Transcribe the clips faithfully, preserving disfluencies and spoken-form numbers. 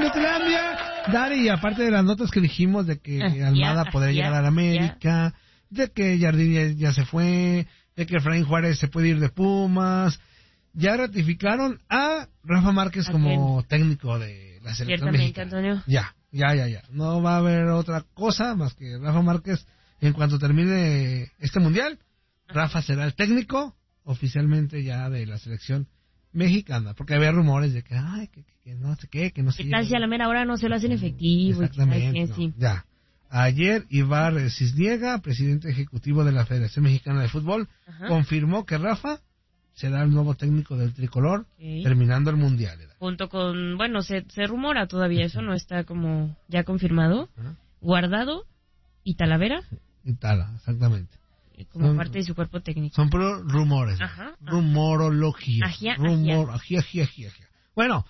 Inutilandia. Dari, y aparte de las notas que dijimos de que uh, Almada yeah, podría yeah, llegar a la América, yeah. de que Jardín ya, ya se fue, de que Efraín Juárez se puede ir de Pumas, ya ratificaron a Rafa Márquez ¿A como quién? técnico de la selección mexicana. Antonio. Ya, ya, ya, ya. No va a haber otra cosa más que Rafa Márquez en cuanto termine este mundial. Rafa será el técnico oficialmente ya de la selección mexicana, porque había rumores de que, ay, que, que, que no sé qué, que no sé qué. tal si a la mera hora no se lo hacen efectivo? Exactamente, no, sí. Ya. Ayer, Ibar Cisniega, presidente ejecutivo de la Federación Mexicana de Fútbol, Ajá. confirmó que Rafa será el nuevo técnico del tricolor, okay. terminando el mundial. ¿Verdad? Junto con, bueno, se, se rumora todavía, eso no está como ya confirmado. Ajá. Guardado y Talavera. Y Tala, exactamente. Como son, parte de su cuerpo técnico. Son puros rumores. Ajá, rumorología. Ajá, Rumor, ajía, ajía, ajía. Bueno,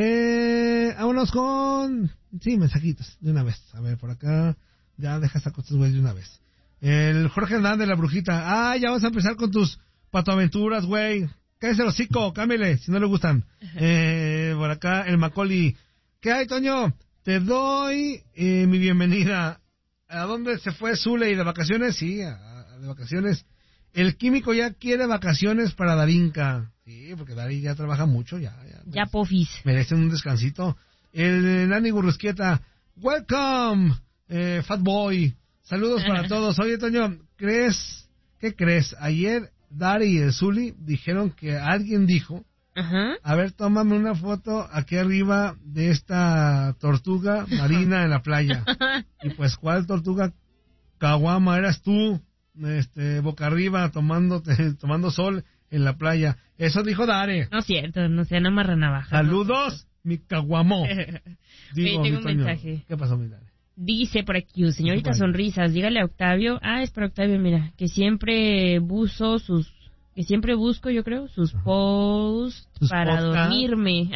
eh, vámonos con... Sí, mensajitos, de una vez. A ver, por acá, ya deja esta cosas, güey, de una vez. El Jorge Hernández, la brujita. Ah, ya vamos a empezar con tus patoaventuras, güey. Cállese el hocico, cámbiale, si no le gustan. Eh, por acá, el Macaulay. ¿Qué hay, Toño? Te doy eh, mi bienvenida. ¿A dónde se fue Zule? ¿De vacaciones? Sí, a de vacaciones. El químico ya quiere vacaciones para Darinka. Sí, porque Dari ya trabaja mucho, ya. Ya, ya pofis. Merecen un descansito. El Nani Gurrusquieta. Welcome, eh, Fat Boy. Saludos para todos. Oye, Toño, ¿crees? ¿Qué crees? Ayer Dari y el Zuli dijeron que alguien dijo, uh-huh. a ver, tómame una foto aquí arriba de esta tortuga marina en la playa. Y pues, ¿cuál tortuga caguama eras tú? Este, boca arriba, tomando, tomando sol en la playa. Eso dijo Dare. No es cierto, no sea, no amarra navaja. Saludos, no. Mi caguamo. Digo, Oye, tengo un mensaje. ¿Qué pasó, mi Dare? Dice por aquí, señorita Sonrisas, dígale a Octavio, ah, es para Octavio, mira, que siempre buzo sus, que siempre busco, yo creo, sus Ajá. posts ¿Sus para podcast? dormirme.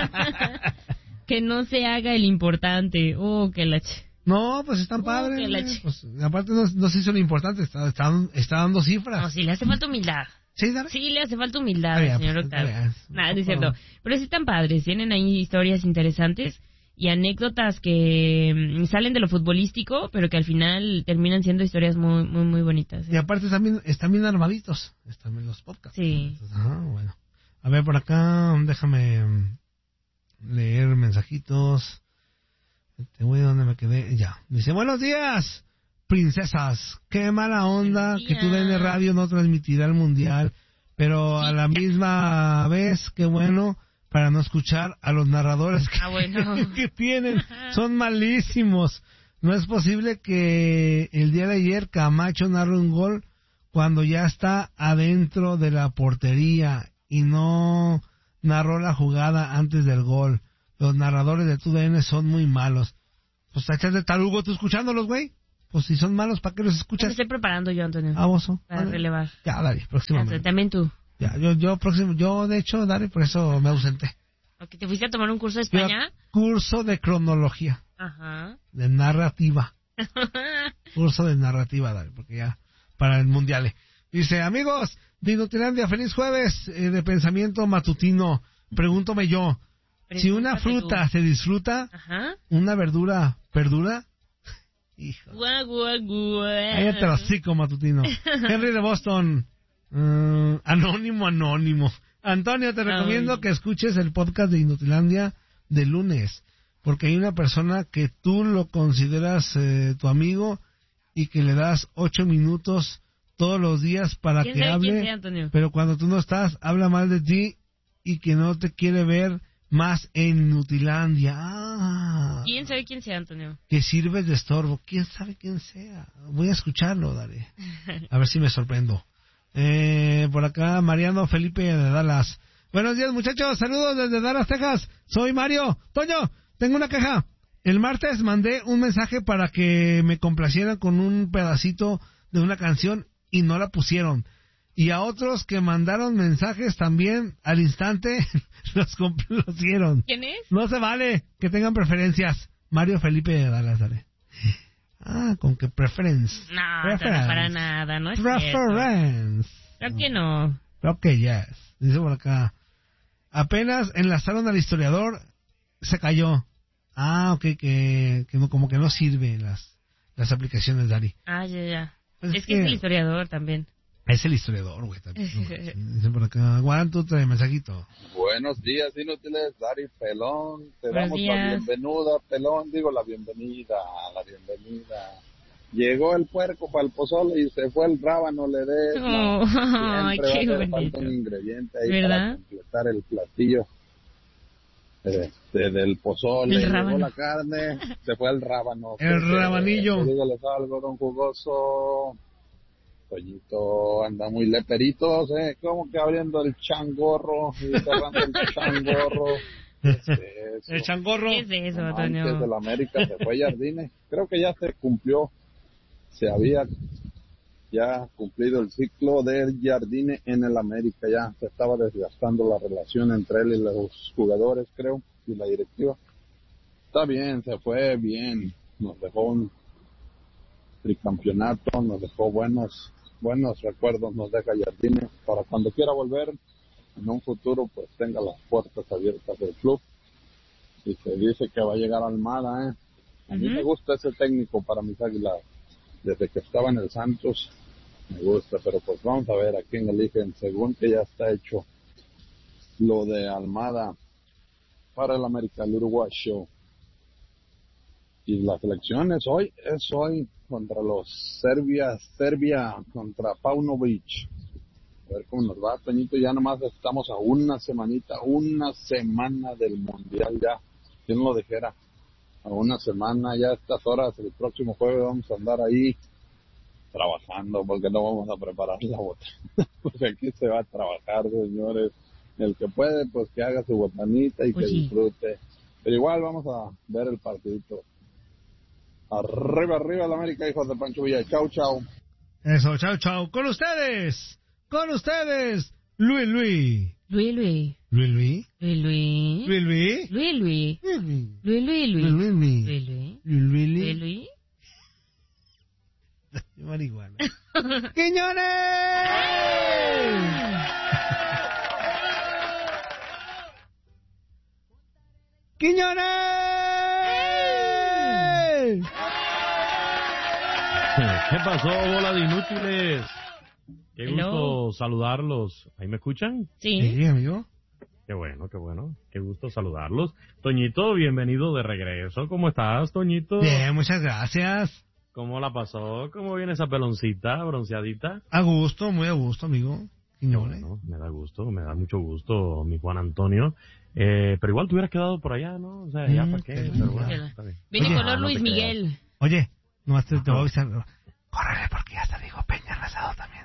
Que no se haga el importante. Oh, que la ch... No, pues están oh, padres. La ch... pues, aparte no, no se hizo lo importante, está, está, está dando cifras. No, sí le hace falta humildad. ¿Sí, Dara? Sí, le hace falta humildad, al señor Octavio. Nada, no es cierto. Pero sí están padres, tienen ahí historias interesantes y anécdotas que salen de lo futbolístico, pero que al final terminan siendo historias muy muy muy bonitas. ¿eh? Y aparte están bien, están bien armaditos, están bien los podcasts. Sí. Entonces, ajá, bueno. A ver, por acá, déjame leer mensajitos. Este güey, ¿dónde me quedé? Ya. Dice, buenos días, princesas. Qué mala onda que tu D N Radio no transmitirá el mundial, pero a la misma vez, qué bueno para no escuchar a los narradores que, ah, bueno. que tienen. Son malísimos. No es posible que el día de ayer Camacho narre un gol cuando ya está adentro de la portería y no narró la jugada antes del gol. Los narradores de tu D N son muy malos. Pues tachas de tarugo tú escuchándolos, güey. Pues si son malos, ¿para qué los escuchas? Me estoy preparando yo, Antonio. Ah, oso. Para ¿Vale? relevar. Ya, dale, próximamente. También tú. Ya, yo, yo próximo, yo de hecho, dale, por eso me ausenté. ¿O que te fuiste a tomar un curso de España? Yo, curso de cronología. Ajá. De narrativa. Curso de narrativa, dale, porque ya, para el mundial. Dice, amigos de Inutilandia, feliz jueves eh, de pensamiento matutino. Pregúntome yo, si una fruta tú. se disfruta, Ajá. una verdura perdura. Hijo. Gua, gua, gua. Cállate el hocico, matutino. Henry de Boston. Uh, anónimo, anónimo. Antonio, te recomiendo Ay. que escuches el podcast de Inutilandia de lunes, porque hay una persona que tú lo consideras eh, tu amigo y que le das ocho minutos todos los días para que hable, sea, Antonio? Pero cuando tú no estás, habla mal de ti y que no te quiere ver más en Inutilandia. Ah, ¿Quién sabe quién sea, Antonio? Que sirves de estorbo. ¿Quién sabe quién sea? Voy a escucharlo, dale. A ver si me sorprendo. Eh, por acá, Mariano Felipe de Dallas. Buenos días, muchachos. Saludos desde Dallas, Texas. Soy Mario. Toño, tengo una queja. El martes mandé un mensaje para que me complacieran con un pedacito de una canción y no la pusieron. Y a otros que mandaron mensajes también al instante los complacieron. ¿Quién es? No se vale que tengan preferencias. Mario Felipe de Dallas, dale. Ah, con que preference. No, preference. no para nada, no es Preference. Cierto. Creo que no. Creo que yes. Dice por acá. Apenas enlazaron al historiador, se cayó. Ah, ok, que, que no, como que no sirven las, las aplicaciones, Dari. Ah, ya, ya. Pues es, es que, que es el historiador también. Es el historiador, güey. Dicen por acá, aguanta otro mensajito. Buenos días, inútiles, Dari Pelón. Te Buenos damos días. La bienvenida, Pelón. Digo la bienvenida, la bienvenida. Llegó el puerco para el pozole y se fue el rábano, le des. Oh, no. Siempre qué va a hacer bonito. falta un ingrediente ahí ¿verdad? para completar el platillo este, del pozole. El llegó rábano. La carne, se fue el rábano. El rabanillo. Dígales algo, don Jugoso. Toñito anda muy leperitos, ¿eh? Como que abriendo el changorro y cerrando el changorro. ¿Qué es eso? El changorro. ¿Qué es eso, No, Antonio? antes de la América se fue Jardines. Creo que ya se cumplió, se había ya cumplido el ciclo de Jardines en el América. Ya se estaba desgastando la relación entre él y los jugadores, creo, y la directiva. Está bien, se fue bien. Nos dejó un tricampeonato, nos dejó buenos buenos recuerdos, nos deja Jardines para cuando quiera volver en un futuro, pues tenga las puertas abiertas del club. Y se dice que va a llegar Almada, ¿eh? A uh-huh. mí me gusta ese técnico para mis Águilas. Desde que estaba en el Santos, me gusta, pero pues vamos a ver a quién eligen, según que ya está hecho lo de Almada para el América, el Uruguay Show. Y las elecciones hoy, es hoy contra los Serbia, Serbia contra Paunovic. A ver cómo nos va, Toñito, ya nomás estamos a una semanita, una semana del Mundial ya. ¿Quién lo dijera? A una semana, ya a estas horas, el próximo jueves vamos a andar ahí trabajando, porque no vamos a preparar la botana. Porque aquí se va a trabajar, señores. El que puede, pues que haga su botanita y que Oye. disfrute. Pero igual vamos a ver el partidito. Arriba, arriba la América, hijos de Pancho Villa. Chau, chau. Eso, chau, chau. Con ustedes, con ustedes, Luis Luis. Luis Luis. Luis Luis. Luis Luis. Luis Luis. Luis Luis. Luis Luis. Luis Luis. Luis Luis. Luis Luis. Luis Luis Luis. Marihuana. ¡Quiñones! ¡Quiñones! ¿Qué pasó, bola de inútiles? Qué Hello. gusto saludarlos. ¿Ahí me escuchan? Sí. Sí, amigo. Qué bueno, qué bueno. Qué gusto saludarlos. Toñito, bienvenido de regreso. ¿Cómo estás, Toñito? Bien, muchas gracias. ¿Cómo la pasó? ¿Cómo viene esa peloncita bronceadita? A gusto, muy a gusto, amigo. Quiñones. Bueno, me da gusto, me da mucho gusto, mi Juan Antonio. Eh, pero igual te hubieras quedado por allá, ¿no? O sea, ya Mm, para qué. qué Pero bueno, Oye, está bien. Viene Oye, color ah, no Luis te Miguel. Oye, nomás te, te voy a avisar. Córrele porque ya te digo Peña Rezado también.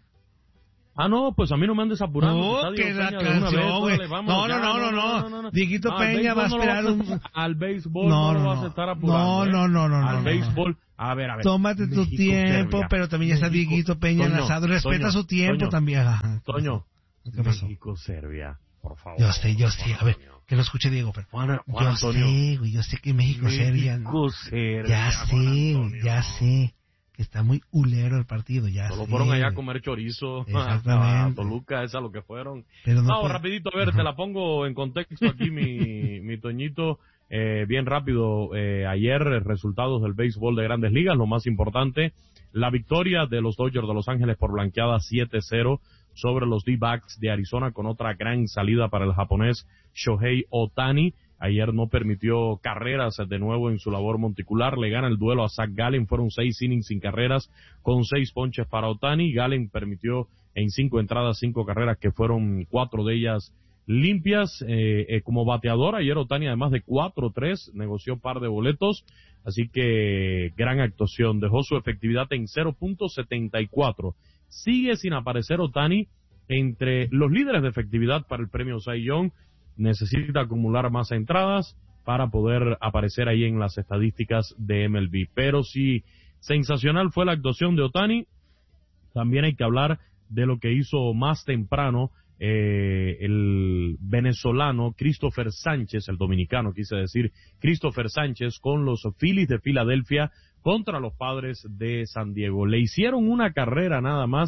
Ah, no, pues a mí no me andes apurando. No, Está que Diego la Peña de una canción, vez, güey. órale, vamos, No, ya, no, no, no, no. Dieguito No, al Peña va a béisbol no lo esperar vas un... a- Al béisbol No, no, no, lo vas no. a estar apurando. No, ¿eh? no, no, no, Al no, no. béisbol, a ver, a ver. Tómate tu México, tiempo, Serbia. pero también ya está México, Dieguito Peña Toño, enlazado. Respeta Toño, su tiempo Toño, también. Ajá. Toño, ¿Qué pasó? México, Serbia, por favor. Yo sé, yo sé. Juan A ver, Antonio. que lo escuche Diego. Pero... Juan, Juan Yo Antonio. sé, güey. Yo sé que México, Serbia. México, Serbia. Ya Juan sé, güey. Antonio. Ya sé. Que está muy ulero el partido. Ya Solo sé. fueron allá a güey. comer chorizo. Exactamente. A Toluca, es a lo que fueron. Pero no, No, puede- rapidito, a ver, Ajá. te la pongo en contexto aquí, mi, mi Toñito. Eh, bien rápido, eh, ayer resultados del béisbol de Grandes Ligas, lo más importante, la victoria de los Dodgers de Los Ángeles por blanqueada siete cero sobre los D-backs de Arizona con otra gran salida para el japonés Shohei Ohtani. Ayer no permitió carreras de nuevo en su labor monticular. Le gana el duelo a Zach Gallen. Fueron seis innings sin carreras con seis ponches para Ohtani. Gallen permitió en cinco entradas cinco carreras que fueron cuatro de ellas limpias. Eh, eh, como bateador, ayer Ohtani además de cuatro tres negoció par de boletos. Así que gran actuación. Dejó su efectividad en cero punto setenta y cuatro. Sigue sin aparecer Ohtani entre los líderes de efectividad para el premio Cy Young. Necesita acumular más entradas para poder aparecer ahí en las estadísticas de M L B. Pero si sensacional fue la actuación de Ohtani, también hay que hablar de lo que hizo más temprano eh, el venezolano Christopher Sánchez, el dominicano quise decir, Christopher Sánchez con los Phillies de Filadelfia contra los Padres de San Diego. Le hicieron una carrera nada más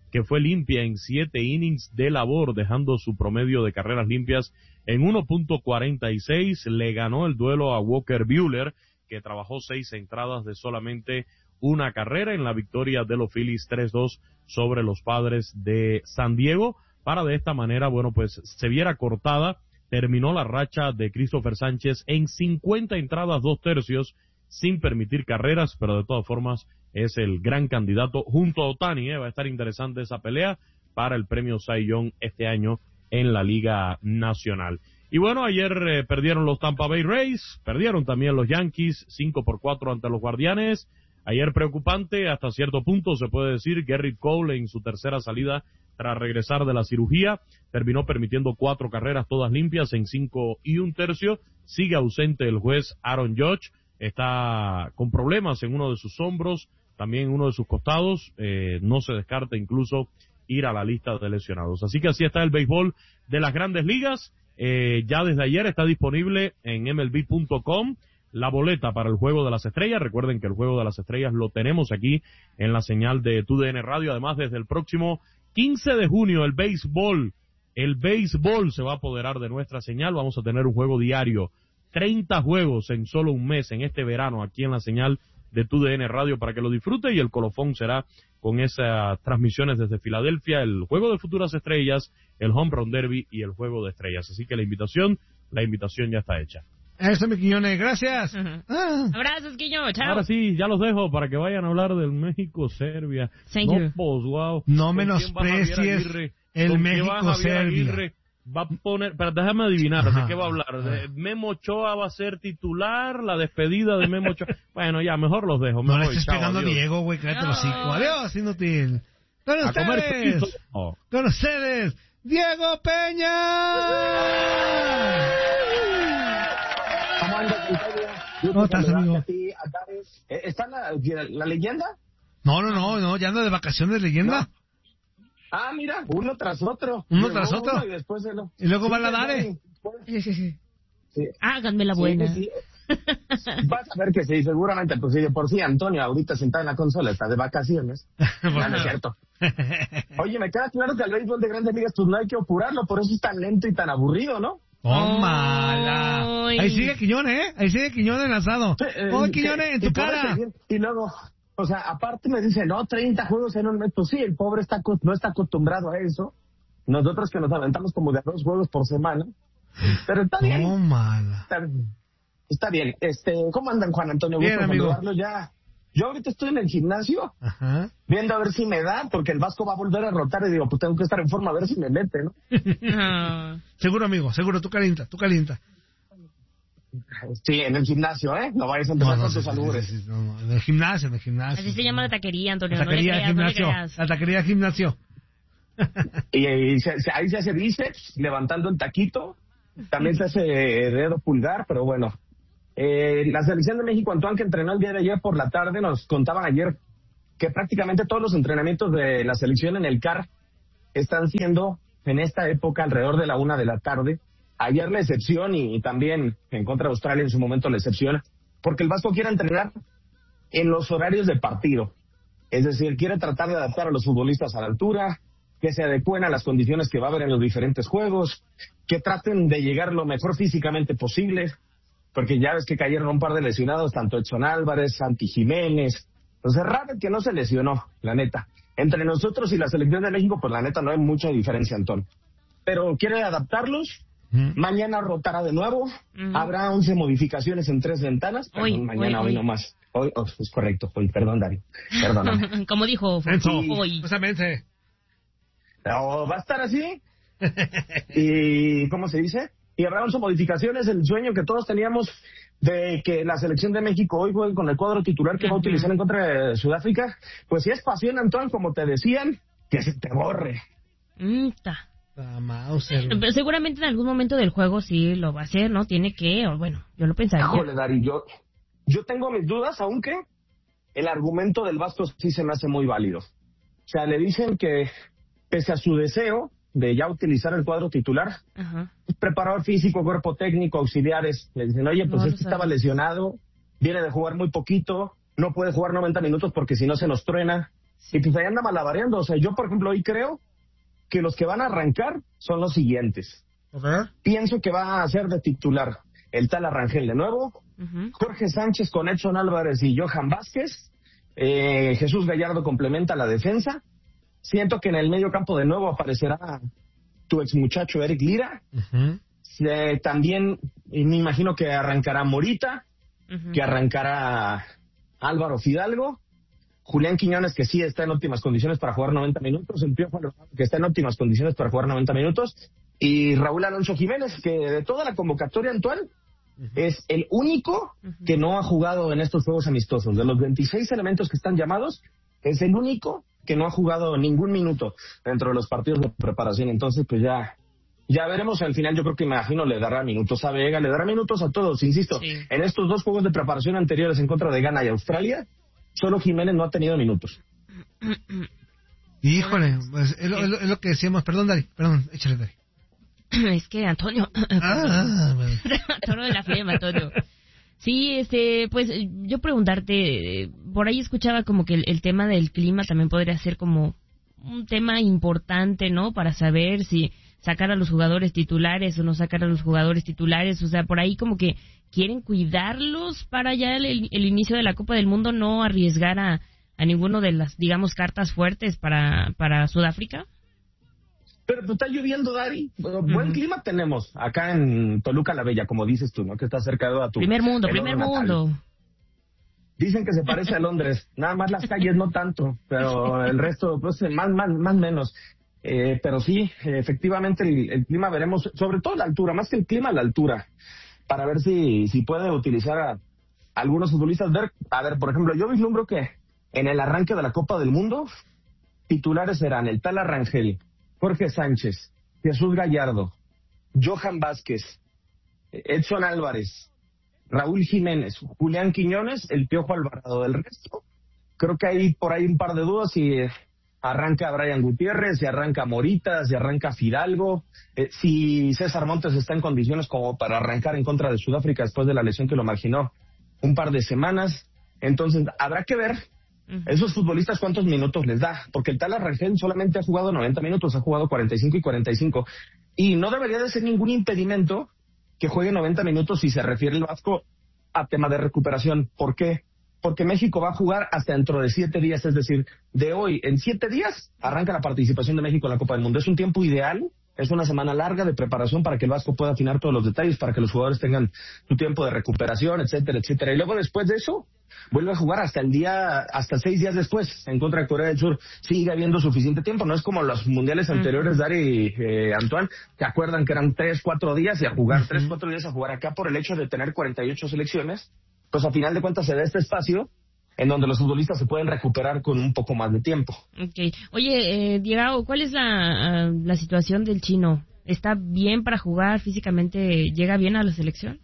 que fue limpia en siete innings de labor, dejando su promedio de carreras limpias en uno punto cuarenta y seis. Le ganó el duelo a Walker Buehler, que trabajó seis entradas de solamente una carrera en la victoria de los Phillies tres dos sobre los Padres de San Diego, para de esta manera, bueno, pues se viera cortada. Terminó la racha de Christopher Sánchez en cincuenta entradas, dos tercios, sin permitir carreras, pero de todas formas es el gran candidato junto a Ohtani. ¿eh? Va a estar interesante esa pelea para el premio Cy Young este año en la Liga Nacional. Y bueno, ayer eh, perdieron los Tampa Bay Rays, perdieron también los Yankees, cinco por cuatro ante los Guardianes. Ayer preocupante, hasta cierto punto se puede decir. Gerrit Cole en su tercera salida tras regresar de la cirugía terminó permitiendo cuatro carreras todas limpias en cinco y un tercio. Sigue ausente el juez Aaron Judge, está con problemas en uno de sus hombros, también en uno de sus costados. Eh, no se descarta incluso ir a la lista de lesionados. Así que así está el béisbol de las Grandes Ligas. Eh, ya desde ayer está disponible en M L B punto com la boleta para el Juego de las Estrellas. Recuerden que el Juego de las Estrellas lo tenemos aquí en la señal de T U D N Radio. Además, desde el próximo quince de junio, el béisbol, el béisbol se va a apoderar de nuestra señal. Vamos a tener un juego diario, treinta juegos en solo un mes en este verano aquí en la señal de T U D N Radio para que lo disfrute, y el colofón será con esas transmisiones desde Filadelfia, el Juego de Futuras Estrellas, el Home Run Derby y el Juego de Estrellas. Así que la invitación, la invitación ya está hecha. Eso, mi Quiñones, gracias. Uh-huh. Ah. Abrazos, Quiño, chao. Ahora sí, ya los dejo para que vayan a hablar del México-Serbia. Thank no, you. Pues, wow. No menosprecies el México-Serbia. Va a poner, pero déjame adivinar, ¿de qué va a hablar? ¿De Memo Ochoa va a ser titular? ¿La despedida de Memo Ochoa? Bueno, ya, mejor los dejo. No me le voy, estés chao, pegando a adiós. Diego, güey, cállate los hocico. Adiós, inútil. Con A comer ustedes, frito. Oh. con ustedes, Diego Peña. ¿Cómo andas, Antonio? ¿Cómo estás, amigo? A ti, a Tares. ¿Está la, la leyenda? No, no, no, no, ya ando de vacaciones, leyenda. No. Ah, mira, uno tras otro. Uno Llegó tras otro. uno Y, después el... Y luego sí, va la Dare. Sí, sí, sí. Sí. Háganme la buena. Sí, sí. Vas a ver que sí, seguramente, pues sí, de por sí Antonio ahorita sentado en la consola está de vacaciones. Bueno. Ya no es cierto. Oye, me queda claro que al béisbol de Grandes Ligas pues no hay que apurarlo, por eso es tan lento y tan aburrido, ¿no? ¡Oh, mala! Ay. Ahí sigue Quiñones, ¿eh? Ahí sigue Quiñones enlazado. Sí, eh, ¡Oh, sí, Quiñones, en y tu por cara! eso, Y luego, o sea, aparte me dice, no, treinta juegos en un mes. Pues sí, el pobre está no está acostumbrado a eso. Nosotros que nos aventamos como de dos juegos por semana. Pero está bien. ¡Oh, mala! Está, está bien. Este, ¿cómo andan, Juan Antonio? Bien, Gusto amigo. saludarlo ya. Yo ahorita estoy en el gimnasio, Ajá. viendo a ver si me da, porque el Vasco va a volver a rotar y digo, pues tengo que estar en forma a ver si me mete, ¿no? Ah. Seguro, amigo, seguro, tú calienta, tú calienta. Sí, en el gimnasio, ¿eh? No vayas a empezar con tus sí, albures. sí, sí, no, no, en el gimnasio, en el gimnasio. Así se llama la taquería, Antonio. La taquería no de le creas, no le gimnasio, creas. la taquería de gimnasio. Y, y se, se, ahí se hace bíceps, levantando el taquito. También se hace eh, dedo pulgar, pero bueno. Eh, la selección de México, Antoine, que entrenó el día de ayer por la tarde, nos contaban ayer que prácticamente todos los entrenamientos de la selección en el C A R están siendo en esta época alrededor de la una de la tarde. Ayer la excepción y, y también en contra de Australia en su momento la excepción, porque el Vasco quiere entrenar en los horarios de partido. Es decir, quiere tratar de adaptar a los futbolistas a la altura, que se adecúen a las condiciones que va a haber en los diferentes juegos, que traten de llegar lo mejor físicamente posible, porque ya ves que cayeron un par de lesionados, tanto Edson Álvarez, Santi Jiménez. Entonces, raro que no se lesionó, la neta. Entre nosotros y la selección de México, pues la neta no hay mucha diferencia, Antón. Pero quiere adaptarlos. Mm. Mañana rotará de nuevo. Mm. Habrá once modificaciones en tres ventanas. Perdón, hoy, mañana, hoy, hoy nomás. Hoy, oh, es correcto, hoy, perdón, Dario. Perdóname. Como dijo, sí, hoy. Justamente. No, va a estar así. ¿Y cómo se dice? Y habrá once modificaciones. El sueño que todos teníamos de que la selección de México hoy juegue con el cuadro titular que uh-huh. va a utilizar en contra de Sudáfrica, pues si es pasión, Antoine, como te decían, que se te borre. Mm, Pero seguramente en algún momento del juego sí lo va a hacer, ¿no? Tiene que, o bueno, yo lo pensaría. Híjole, Dari, yo, yo tengo mis dudas, aunque el argumento del Vasco sí se me hace muy válido. O sea, le dicen que pese a su deseo de ya utilizar el cuadro titular, uh-huh. preparador físico, cuerpo técnico, auxiliares, le dicen, oye, pues no, este estaba lesionado, viene de jugar muy poquito, no puede jugar noventa minutos porque si no se nos truena, Sí. Y pues ahí anda malabareando. O sea, yo, por ejemplo, hoy creo que los que van a arrancar son los siguientes. Okay. Pienso que va a ser de titular el tal Rangel de nuevo, uh-huh. Jorge Sánchez con Edson Álvarez y Johan Vázquez, eh, Jesús Gallardo complementa la defensa. Siento que en el medio campo de nuevo aparecerá tu ex muchacho Eric Lira. Uh-huh. Eh, también me imagino que arrancará Morita, uh-huh. que arrancará Álvaro Fidalgo, Julián Quiñones, que sí está en óptimas condiciones para jugar noventa minutos, el Piojo, que está en óptimas condiciones para jugar noventa minutos, y Raúl Alonso Jiménez, que de toda la convocatoria actual uh-huh. es el único uh-huh. que no ha jugado en estos juegos amistosos. De los veintiséis elementos que están llamados, es el único que no ha jugado ningún minuto dentro de los partidos de preparación. Entonces, pues ya ya veremos al final. Yo creo que, imagino, le dará minutos a Vega, le dará minutos a todos, insisto. Sí. En estos dos juegos de preparación anteriores en contra de Ghana y Australia, solo Jiménez no ha tenido minutos. Híjole, pues es lo, es lo, es lo que decíamos. Perdón, Dari, perdón, échale, Dari. Es que Antonio, ah, bueno. Toro de la flema, Antonio. Sí, este, pues yo preguntarte, por ahí escuchaba como que el, el tema del clima también podría ser como un tema importante, ¿no? Para saber si sacar a los jugadores titulares o no sacar a los jugadores titulares, o sea, por ahí como que quieren cuidarlos para ya el, el inicio de la Copa del Mundo, no arriesgar a, a ninguno de las, digamos, cartas fuertes para, para Sudáfrica. Pero pues está lloviendo, Dari. Bueno, uh-huh. Buen clima tenemos acá en Toluca la Bella, como dices tú, ¿no? Que está cerca a tu... Primer mundo, primer mundo. Natal. Dicen que se parece a Londres. Nada más las calles no tanto, pero el resto, pues, más, más, más menos. Eh, pero sí, efectivamente, el, el clima veremos, sobre todo la altura, más que el clima, la altura, para ver si, si puede utilizar a, a algunos futbolistas. Ver, a ver, por ejemplo, yo vislumbro que en el arranque de la Copa del Mundo, titulares serán el tal Rangel, Jorge Sánchez, Jesús Gallardo, Johan Vázquez, Edson Álvarez, Raúl Jiménez, Julián Quiñones, el Piojo Alvarado. Del resto, creo que hay por ahí un par de dudas si arranca Brian Gutiérrez, si arranca Morita, si arranca Fidalgo, eh, si César Montes está en condiciones como para arrancar en contra de Sudáfrica después de la lesión que lo marginó un par de semanas. Entonces, habrá que ver esos futbolistas cuántos minutos les da, porque el tal Rangel solamente ha jugado noventa minutos, ha jugado cuarenta y cinco y cuarenta y cinco, y no debería de ser ningún impedimento que juegue noventa minutos si se refiere el Vasco a tema de recuperación. ¿Por qué? Porque México va a jugar hasta dentro de siete días, es decir, de hoy en siete días arranca la participación de México en la Copa del Mundo. Es un tiempo ideal, es una semana larga de preparación para que el Vasco pueda afinar todos los detalles, para que los jugadores tengan su tiempo de recuperación, etcétera, etcétera. Y luego después de eso, vuelve a jugar hasta el día, hasta seis días después, en contra de Corea del Sur. Sigue habiendo suficiente tiempo, no es como los mundiales anteriores, Dari y eh, Antoine, que acuerdan que eran tres, cuatro días y a jugar, tres, cuatro días a jugar acá por el hecho de tener cuarenta y ocho selecciones, pues a final de cuentas se da este espacio en donde los futbolistas se pueden recuperar con un poco más de tiempo. Okay. Oye, eh, Diego, ¿cuál es la, uh, la situación del chino? ¿Está bien para jugar físicamente? ¿Llega bien a la selección?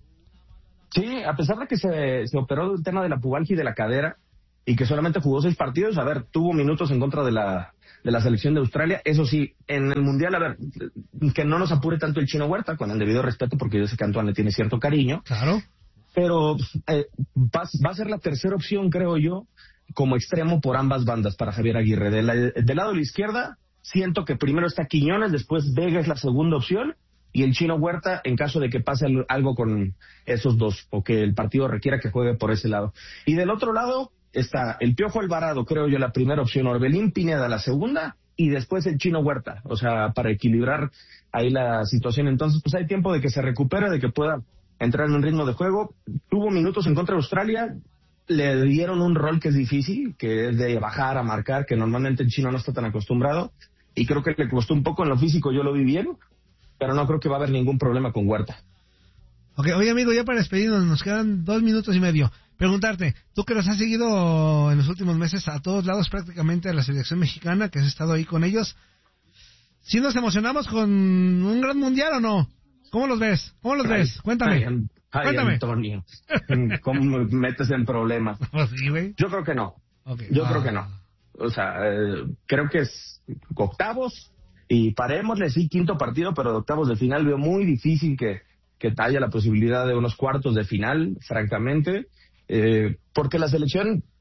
Sí, a pesar de que se, se operó el tema de la pubalgia y de la cadera y que solamente jugó seis partidos, a ver, tuvo minutos en contra de la de la selección de Australia. Eso sí, en el Mundial, a ver, que no nos apure tanto el Chino Huerta, con el debido respeto, porque yo sé que Antoine le tiene cierto cariño. Claro. Pero eh, va, va a ser la tercera opción, creo yo, como extremo por ambas bandas para Javier Aguirre. De la, del lado de la izquierda, siento que primero está Quiñones, después Vega es la segunda opción, y el Chino Huerta en caso de que pase algo con esos dos, o que el partido requiera que juegue por ese lado. Y del otro lado está el Piojo Alvarado, creo yo, la primera opción, Orbelín Pineda la segunda, y después el Chino Huerta, o sea, para equilibrar ahí la situación. Entonces, pues hay tiempo de que se recupere, de que pueda entrar en un ritmo de juego. Tuvo minutos en contra de Australia, le dieron un rol que es difícil, que es de bajar a marcar, que normalmente el chino no está tan acostumbrado, y creo que le costó un poco en lo físico, yo lo vi bien, pero no creo que va a haber ningún problema con Huerta. Ok, oye amigo, ya para despedirnos, nos quedan dos minutos y medio. Preguntarte, tú que los has seguido en los últimos meses a todos lados prácticamente de la selección mexicana, que has estado ahí con ellos, ¿sí nos emocionamos con un gran mundial o no? ¿Cómo los ves? ¿Cómo los ay, ves? Cuéntame. Ay, ay, Cuéntame. Antonio, ¿cómo me metes en problemas? ¿Sí, güey? Yo creo que no. Okay. Yo ah. creo que no. O sea, eh, creo que es octavos y parémosle, sí, quinto partido, pero de octavos de final veo muy difícil que, que haya la posibilidad de unos cuartos de final, francamente, eh, porque la selección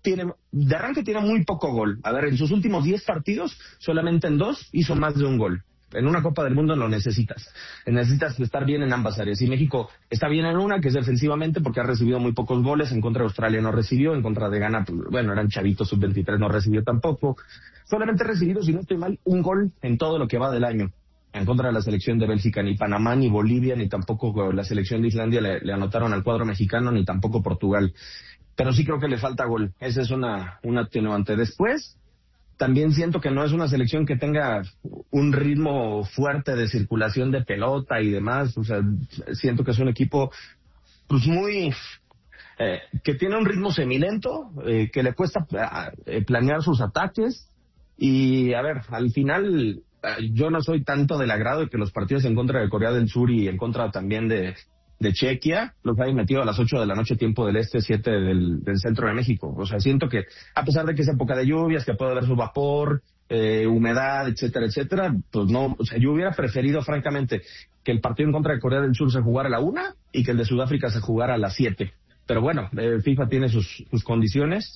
tiene, de arranque tiene muy poco gol. A ver, en sus últimos diez partidos, solamente en dos hizo más de un gol. En una Copa del Mundo lo necesitas. Necesitas estar bien en ambas áreas. Y México está bien en una, que es defensivamente, porque ha recibido muy pocos goles. En contra de Australia no recibió. En contra de Ghana, pues, bueno, eran chavitos, sub veintitrés, no recibió tampoco. Solamente ha recibido, si no estoy mal, un gol en todo lo que va del año. En contra de la selección de Bélgica, ni Panamá, ni Bolivia, ni tampoco la selección de Islandia le, le anotaron al cuadro mexicano, ni tampoco Portugal. Pero sí creo que le falta gol. Esa es una, una atenuante. Después, también siento que no es una selección que tenga un ritmo fuerte de circulación de pelota y demás. O sea, siento que es un equipo pues muy eh, que tiene un ritmo semilento, eh, que le cuesta eh, planear sus ataques. Y a ver, al final eh, yo no soy tanto del agrado de que los partidos en contra de Corea del Sur y en contra también de de Chequia, los hay metido a las ocho de la noche, tiempo del este, siete del, del centro de México. O sea, siento que, a pesar de que es época de lluvias, que puede haber su vapor, eh, humedad, etcétera, etcétera, pues no, o sea, yo hubiera preferido, francamente, que el partido en contra de Corea del Sur se jugara a la una y que el de Sudáfrica se jugara a las siete. Pero bueno, eh, FIFA tiene sus, sus condiciones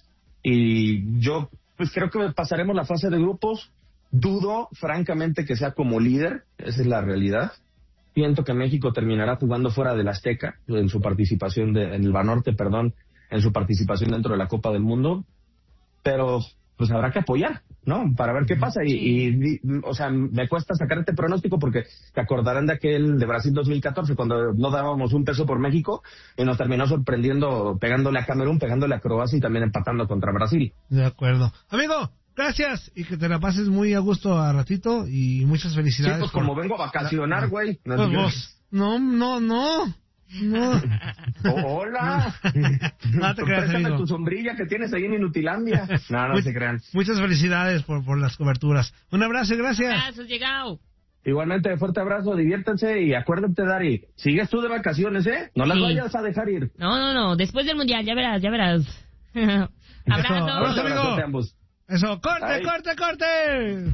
y yo, pues creo que pasaremos la fase de grupos. Dudo, francamente, que sea como líder, esa es la realidad. Siento que México terminará jugando fuera del Azteca en su participación de, en el Banorte, perdón, en su participación dentro de la Copa del Mundo, pero pues habrá que apoyar, ¿no? Para ver qué pasa y, y, y o sea, me cuesta sacar este pronóstico porque te acordarán de aquel de Brasil dos mil catorce cuando no dábamos un peso por México y nos terminó sorprendiendo pegándole a Camerún, pegándole a Croacia y también empatando contra Brasil. De acuerdo. Amigo, gracias y que te la pases muy a gusto a ratito y muchas felicidades. Sí, pues por... como vengo a vacacionar, güey. No, pues vos, no, no, no. No. Oh, hola. No te creas, amigo. tu sombrilla que tienes ahí en Inutilandia. No, no Much, se crean. Muchas felicidades por, por las coberturas. Un abrazo y gracias. Gracias, llegado. Igualmente, fuerte abrazo, diviértanse y acuérdate, Dari, sigues tú de vacaciones, ¿eh? No las sí. vayas a dejar ir. No, no, no, después del Mundial, ya verás, ya verás. Abrazo. Eso, abrazo, amigo. De ambos. Eso, corte, Ay. corte, corte.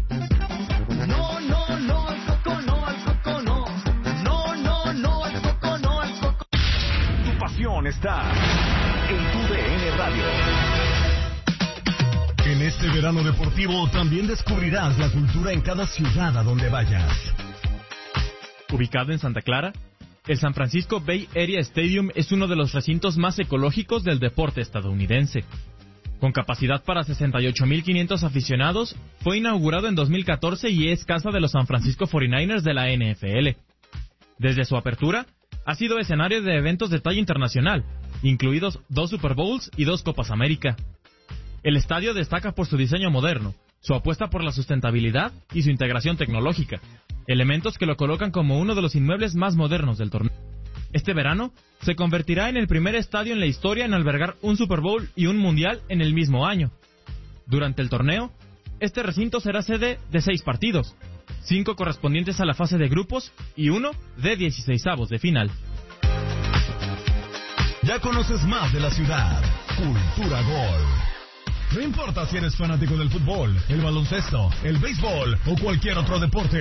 No, no, no, al coco no, al coco no. No, no, no, al coco no, al coco. Tu pasión está en tu D N Radio. En este verano deportivo también descubrirás la cultura en cada ciudad a donde vayas. Ubicado en Santa Clara, el San Francisco Bay Area Stadium es uno de los recintos más ecológicos del deporte estadounidense. Con capacidad para sesenta y ocho mil quinientos aficionados, fue inaugurado en dos mil catorce y es casa de los San Francisco cuarenta y nueve ers de la N F L. Desde su apertura, ha sido escenario de eventos de talla internacional, incluidos dos Super Bowls y dos Copas América. El estadio destaca por su diseño moderno, su apuesta por la sustentabilidad y su integración tecnológica, elementos que lo colocan como uno de los inmuebles más modernos del torneo. Este verano se convertirá en el primer estadio en la historia en albergar un Super Bowl y un Mundial en el mismo año. Durante el torneo, este recinto será sede de seis partidos, cinco correspondientes a la fase de grupos y uno de dieciseisavos de final. Ya conoces más de la ciudad. Cultura Gol. No importa si eres fanático del fútbol, el baloncesto, el béisbol o cualquier otro deporte.